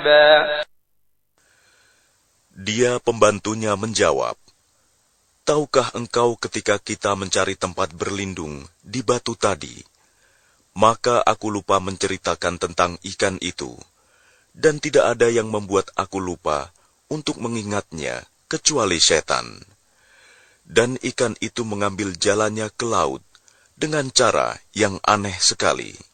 Dia pembantunya menjawab, "Tahukah engkau ketika kita mencari tempat berlindung di batu tadi, maka aku lupa menceritakan tentang ikan itu, dan tidak ada yang membuat aku lupa untuk mengingatnya kecuali setan. Dan ikan itu mengambil jalannya ke laut dengan cara yang aneh sekali."